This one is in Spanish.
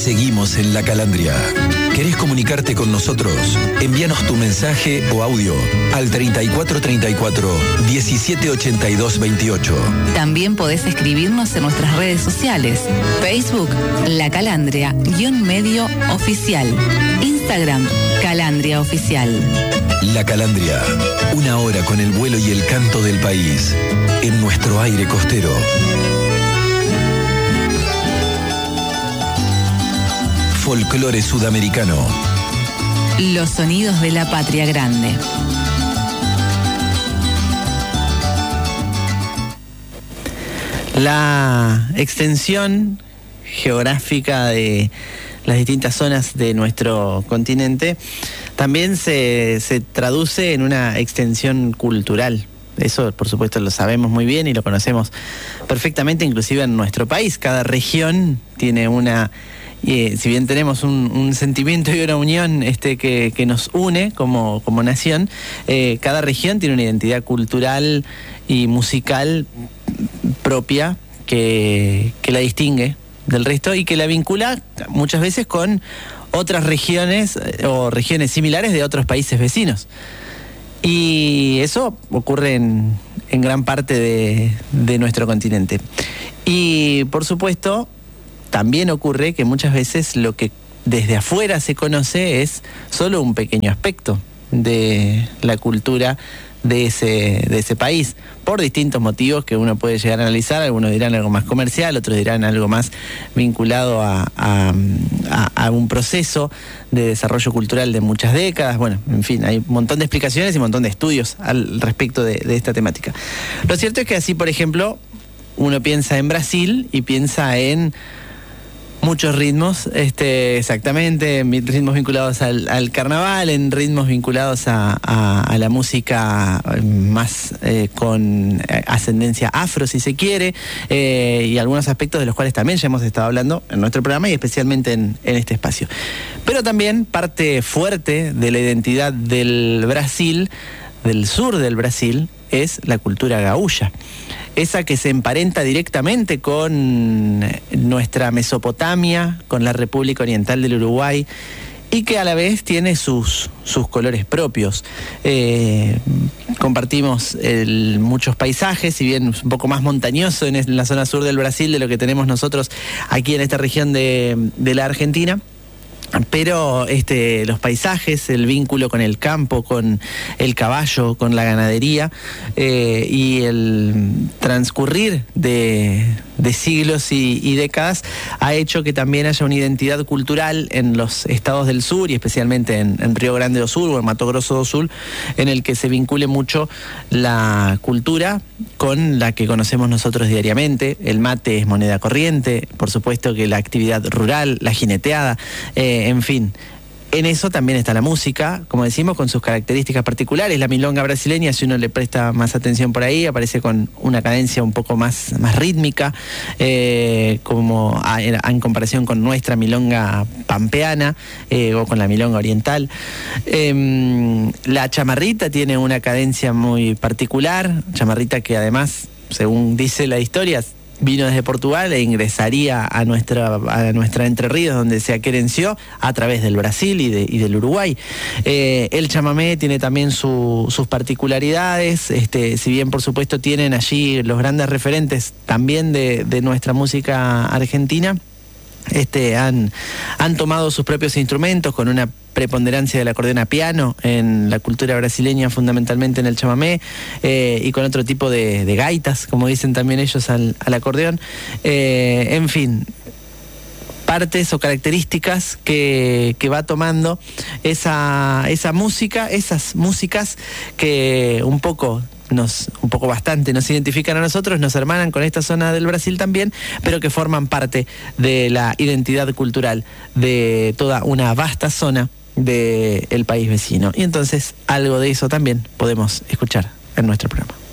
Seguimos en La Calandria. ¿Querés comunicarte con nosotros? Envíanos tu mensaje o audio al 3434 1782 28. También podés escribirnos en nuestras redes sociales. Facebook, La Calandria, _medio oficial. Instagram, Calandria Oficial. La Calandria, una hora con el vuelo y el canto del país, en nuestro aire costero. Folclore sudamericano. Los sonidos de la patria grande. La extensión geográfica de las distintas zonas de nuestro continente también se traduce en una extensión cultural. Eso, por supuesto, lo sabemos muy bien y lo conocemos perfectamente, inclusive en nuestro país. Cada región tiene una... si bien tenemos un sentimiento y una unión que nos une como nación, cada región tiene una identidad cultural y musical propia que la distingue del resto y que la vincula muchas veces con otras regiones o regiones similares de otros países vecinos. Y eso ocurre en gran parte de nuestro continente. Y por supuesto, también ocurre que muchas veces lo que desde afuera se conoce es solo un pequeño aspecto de la cultura de ese país, por distintos motivos que uno puede llegar a analizar. Algunos dirán algo más comercial, otros dirán algo más vinculado a un proceso de desarrollo cultural de muchas décadas. Bueno, en fin, hay un montón de explicaciones y un montón de estudios al respecto de esta temática. Lo cierto es que así, por ejemplo, uno piensa en Brasil y piensa en muchos ritmos, exactamente, en ritmos vinculados al carnaval, en ritmos vinculados a la música más con ascendencia afro, si se quiere, y algunos aspectos de los cuales también ya hemos estado hablando en nuestro programa y especialmente en este espacio. Pero también parte fuerte de la identidad del Brasil, del sur del Brasil, es la cultura gaúcha. Esa que se emparenta directamente con nuestra Mesopotamia, con la República Oriental del Uruguay, y que a la vez tiene sus colores propios. Compartimos muchos paisajes, si bien es un poco más montañoso en la zona sur del Brasil de lo que tenemos nosotros aquí en esta región de la Argentina. Pero los paisajes, el vínculo con el campo, con el caballo, con la ganadería, y el transcurrir de siglos y décadas ha hecho que también haya una identidad cultural en los estados del sur y especialmente en Río Grande do Sul o en Mato Grosso do Sul, en el que se vincule mucho la cultura con la que conocemos nosotros diariamente. El mate es moneda corriente, por supuesto que la actividad rural, la jineteada, en fin. En eso también está la música, como decimos, con sus características particulares. La milonga brasileña, si uno le presta más atención por ahí, aparece con una cadencia un poco más rítmica, como en comparación con nuestra milonga pampeana o con la milonga oriental. La chamarrita tiene una cadencia muy particular, chamarrita que además, según dice la historia, vino desde Portugal e ingresaría a nuestra Entre Ríos, donde se aquerenció a través del Brasil y del Uruguay. El chamamé tiene también sus particularidades, si bien por supuesto tienen allí los grandes referentes también de nuestra música argentina. Han tomado sus propios instrumentos con una preponderancia del acordeón a piano en la cultura brasileña, fundamentalmente en el chamamé, y con otro tipo de gaitas, como dicen también ellos al acordeón. En fin, partes o características que va tomando esa música, esas músicas que un poco bastante nos identifican a nosotros, nos hermanan con esta zona del Brasil también, pero que forman parte de la identidad cultural de toda una vasta zona del país vecino. Y entonces algo de eso también podemos escuchar en nuestro programa.